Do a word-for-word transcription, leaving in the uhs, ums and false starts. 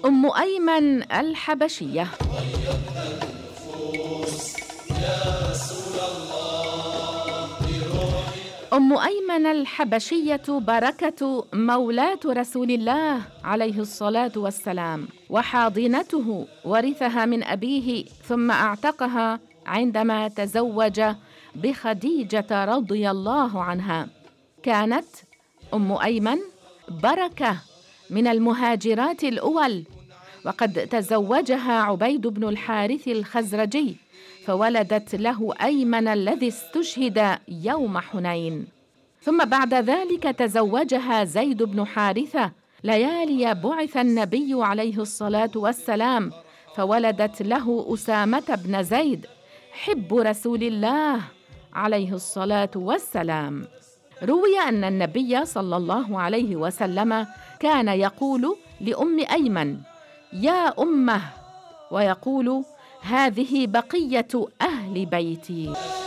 أم أيمن الحبشية. أم أيمن الحبشية بركة مولاة رسول الله عليه الصلاة والسلام، وحاضنته، ورثها من أبيه ثم أعتقها عندما تزوج بخديجة رضي الله عنها. كانت أم أيمن بركة من المهاجرات الأول، وقد تزوجها عبيد بن الحارث الخزرجي، فولدت له أيمن الذي استشهد يوم حنين. ثم بعد ذلك تزوجها زيد بن حارثة ليالي بعث النبي عليه الصلاة والسلام، فولدت له أسامة بن زيد حب رسول الله عليه الصلاة والسلام. روي أن النبي صلى الله عليه وسلم كان يقول لأم أيمن: يا أمه، ويقول: هذه بقية أهل بيتي.